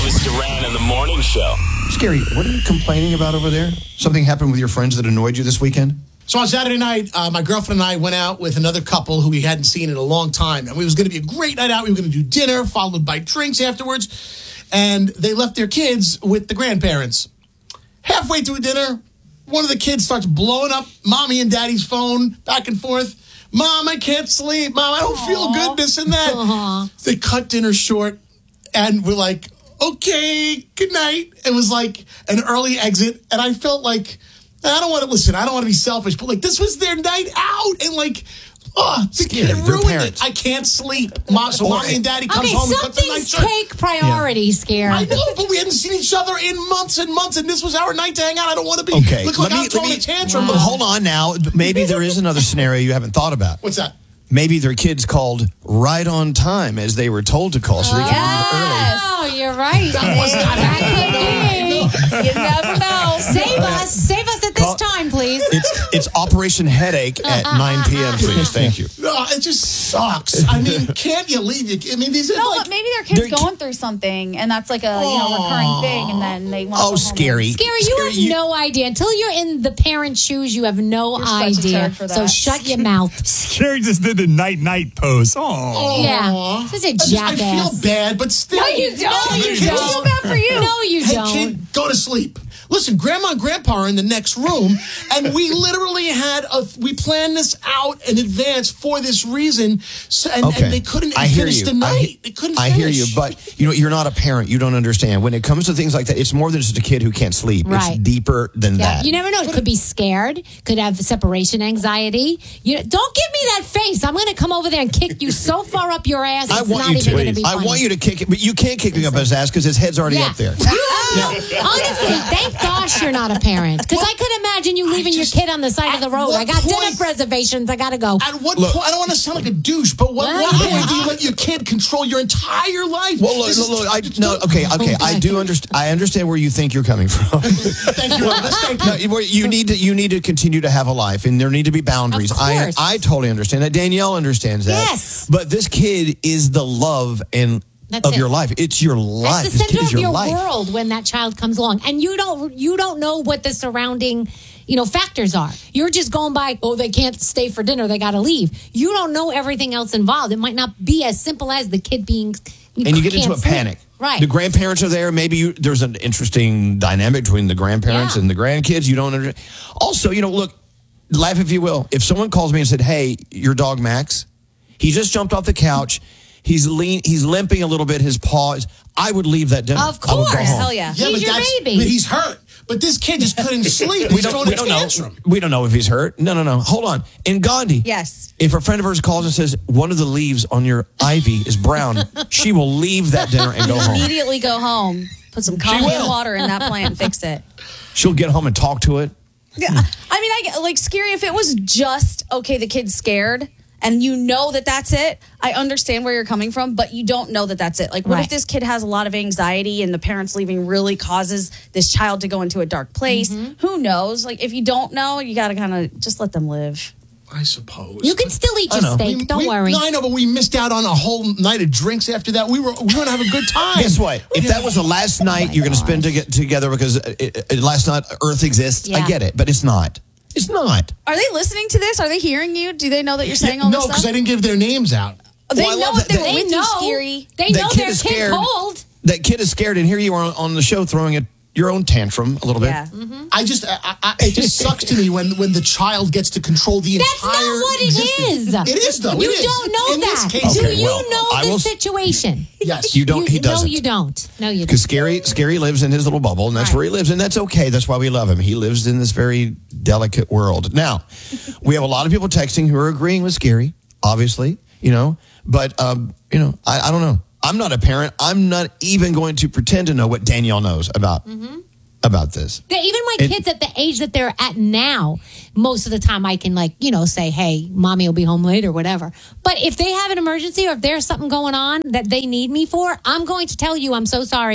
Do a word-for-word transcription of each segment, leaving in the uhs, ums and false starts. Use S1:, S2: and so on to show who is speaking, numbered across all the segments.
S1: Elvis Duran in the morning show.
S2: Scary, what are you complaining about over there? Something happened with your friends that annoyed you this weekend?
S3: So on Saturday night, uh, my girlfriend and I went out with another couple who we hadn't seen in a long time. And it was going to be a great night out. We were going to do dinner, followed by drinks afterwards. And they left their kids with the grandparents. Halfway through dinner, one of the kids starts blowing up mommy and daddy's phone back and forth. Mom, I can't sleep. Mom, I don't Aww. feel good, this and that. Aww. They cut dinner short, and we're like, okay, good night. It was like an early exit, and I felt like, I don't want to listen. I don't want to be selfish, but like this was their night out, and like, oh, the kid ruined it. I can't sleep. Mom, so mommy and daddy comes
S4: okay,
S3: home and cuts the night
S4: something's take priority, yeah. Scare.
S3: I know, but we hadn't seen each other in months and months, and this was our night to hang out. I don't want to be
S2: okay.
S3: look like
S2: let
S3: I'm
S2: me,
S3: throwing
S2: me,
S3: a tantrum.
S2: Wow. Hold on now. Maybe there is another scenario you haven't thought about.
S3: What's that?
S2: Maybe their kids called right on time as they were told to call, so they
S4: oh,
S2: could leave early.
S4: Oh, you're right.
S3: That was not happening.
S4: You never know. Save us. Save us at this Call, time, please.
S2: It's it's Operation Headache at nine p.m., please. Thank you.
S3: No, it just sucks. I mean, can't you leave? Your, I mean, these are
S5: no,
S3: like...
S5: but maybe their kid's going through something, and that's like a you know recurring thing, and then they want to
S2: Oh,
S5: go
S2: scary.
S5: Home.
S4: Scary, you
S2: Scary,
S4: have
S2: you...
S4: no idea. Until you're in the parent shoes, you have no
S5: you're
S4: idea.
S5: For that.
S4: So shut your mouth.
S6: Scary just did the night-night pose. Oh,
S4: yeah. This is a
S3: I, just,
S4: jackass.
S3: I feel bad, but still...
S4: No, you don't.
S3: No,
S4: you
S3: you
S4: don't.
S3: don't.
S5: feel bad for you.
S4: No, you
S3: hey,
S4: don't.
S3: Kid, go to sleep. Listen, Grandma and Grandpa are in the next room, and we literally had a, we planned this out in advance for this reason, so, and,
S2: okay.
S3: and they couldn't
S2: I hear
S3: finish
S2: you.
S3: the night.
S2: I,
S3: they couldn't
S2: I
S3: finish.
S2: hear you, but you know, you're not a parent. You don't understand. When it comes to things like that, it's more than just a kid who can't sleep.
S4: Right.
S2: It's deeper than
S4: yeah,
S2: that.
S4: you never know. It could be scared. Could have separation anxiety. You don't give me that face. I'm going to come over there and kick you so far up your ass. It's
S2: I want
S4: not
S2: you
S4: even
S2: to.
S4: going to be
S2: I
S4: funny.
S2: want you to kick it, but you can't kick me up his ass because his head's already
S4: yeah.
S2: up there.
S4: You, honestly, thank gosh you're not a parent, because I could imagine you leaving
S3: just,
S4: your kid on the side of the road. I got
S3: point,
S4: dinner reservations. I got to go.
S3: At what
S2: look,
S3: point? I don't want to sound like a douche, but what, what point do you let your kid control your entire life?
S2: Well, look, look, look I, no, okay, okay. I do understand. I understand where you think you're coming from.
S3: Thank you, Elvis. Thank you.
S2: No, you need to. You need to continue to have a life, and there need to be boundaries.
S4: Of
S2: I,
S4: course.
S2: I totally understand that. Danielle understands that.
S4: Yes.
S2: But this kid is the love and
S4: That's
S2: of
S4: it.
S2: your life. It's your life.
S4: That's the
S2: This kid
S4: center
S2: is
S4: of your
S2: life.
S4: world when that child comes along, and you don't you don't know what the surrounding, you know, factors are. You're just going by, oh, they can't stay for dinner, they got to leave. You don't know everything else involved. It might not be as simple as the kid being. You
S2: and you get into a
S4: sleep.
S2: panic.
S4: Right.
S2: The grandparents are there. Maybe you, there's an interesting dynamic between the grandparents
S4: Yeah.
S2: and the grandkids. You don't understand. Also, you know, look, laugh if you will. If someone calls me and said, "Hey, your dog Max, he just jumped off the couch. He's lean. He's limping a little bit. His paws." I would leave that dinner.
S4: Of
S2: I would go
S4: course.
S2: home.
S5: Hell yeah.
S3: Yeah,
S4: He's
S3: but
S4: your
S3: that's
S4: baby.
S3: but he's hurt. But this kid just couldn't sleep.
S2: We
S3: He's
S2: don't,
S3: throwing
S2: we
S3: a
S2: don't know.
S3: tantrum.
S2: We don't know if he's hurt. No, no, no. Hold on. In Gandhi,
S5: Yes.
S2: if a friend of hers calls and says one of the leaves on your ivy is brown, she will leave that dinner and go home.
S5: Immediately go home. Put some coffee and
S2: will.
S5: water in that plant. Fix it.
S2: She'll get home and talk to it.
S5: Yeah. I mean, I get- like scary if it was just okay. The kid's scared. And you know that that's it. I understand where you're coming from, but you don't know that that's it. Like, what
S4: Right.
S5: if this kid has a lot of anxiety and the parents leaving really causes this child to go into a dark place?
S4: Mm-hmm.
S5: Who knows? Like, if you don't know, you got to kind of just let them live.
S3: I suppose.
S4: You can still eat
S2: I
S4: your
S2: know.
S4: steak.
S3: We-
S4: Don't
S3: we-
S4: worry.
S3: No, I know, but we missed out on a whole night of drinks after that. We were we were going to have a good time.
S2: Guess what? If that was the last night you're going to spend to together because it, it, last night Earth exists, I
S4: Yeah.
S2: get it, but it's not. It's not.
S5: Are they listening to this? Are they hearing you? Do they know that you're saying all
S3: no,
S5: this
S3: because I
S5: stuff?
S3: didn't give their names out.
S5: They
S2: Well, I
S5: know
S2: love
S5: if
S2: that-
S5: they were
S2: that-
S5: with
S4: They
S5: you,
S4: know.
S5: scary.
S4: They
S2: That
S4: know
S2: kid
S4: their
S2: is
S4: kid
S2: scared.
S4: cold.
S2: That kid is scared, and here you are on, on the show throwing a, your own tantrum a little bit.
S5: Yeah.
S3: I just, I, I, it just sucks to me when, when the child gets to control the
S4: That's
S3: entire.
S4: not what it
S3: existence.
S4: is.
S3: It is though.
S4: You
S3: it is.
S4: don't know
S3: In
S4: that.
S3: This case,
S4: Do
S2: Okay,
S4: you
S2: well,
S4: know
S2: I
S4: the
S2: will-
S4: situation?
S3: yes.
S2: You don't. He
S4: no,
S2: doesn't.
S4: you don't. No, you
S2: Because
S4: don't.
S2: Scary, Scary lives in his little bubble, and that's
S4: Right.
S2: where he lives, and that's okay. That's why we love him. He lives in this very delicate world. Now, we have a lot of people texting who are agreeing with Scary, obviously, you know, but, um, you know, I, I don't know. I'm not a parent. I'm not even going to pretend to know what Danielle knows about
S4: Mm-hmm.
S2: about this.
S4: Yeah, even my
S2: It-
S4: kids at the age that they're at now, most of the time I can, like, you know, say, hey, mommy will be home late or whatever. But if they have an emergency or if there's something going on that they need me for, I'm going to tell you, I'm so sorry.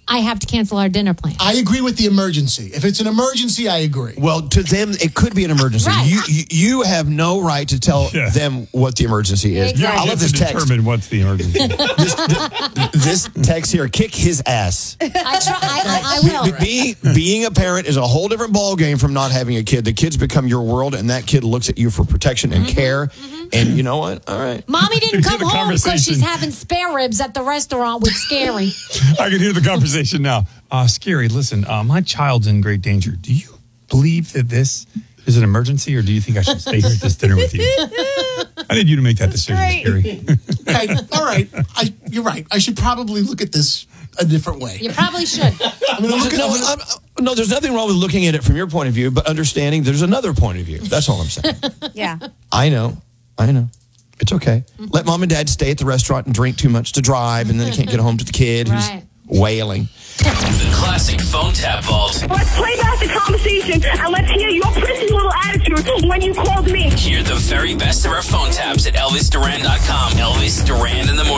S4: I have to cancel our dinner plan.
S3: I agree with the emergency. If it's an emergency, I agree.
S2: Well, to them, it could be an emergency.
S4: Right.
S2: You, you you have no right to tell
S6: Yeah.
S2: them what the emergency is.
S4: Exactly.
S2: I
S6: You
S2: love
S6: get
S2: this
S6: to
S2: text.
S6: determine what's the emergency.
S2: This text here, kick his ass.
S4: I, try, I, I, I will.
S2: Be, being a parent is a whole different ballgame from not having a kid. The kids become your world, and that kid looks at you for protection and care. And you know what? All right.
S4: Mommy didn't
S6: You hear
S4: come
S6: the
S4: home because
S6: conversation.
S4: she's having spare ribs at the restaurant with Scary.
S6: I can hear the conversation now. Uh, Scary, listen, uh, my child's in great danger. Do you believe that this is an emergency, or do you think I should stay here at this dinner with you? I need you to make that decision,
S5: Right.
S6: Scary.
S3: Okay, all right. I, you're right. I should probably look at this a different way.
S4: You probably should.
S3: I'm gonna look at,
S2: No,
S3: I'm gonna-
S2: I'm- no, there's nothing wrong with looking at it from your point of view, but understanding there's another point of view. That's all I'm saying.
S5: Yeah.
S2: I know. I know. It's okay. Let mom and dad stay at the restaurant and drink too much to drive, and then they can't get home to the kid
S4: Right.
S2: who's wailing.
S1: The classic phone tap vault.
S7: Let's play back the conversation and let's hear your prissy little attitude when you called me.
S1: Hear the very best of our phone taps at Elvis Duran dot com. Elvis Duran in the morning.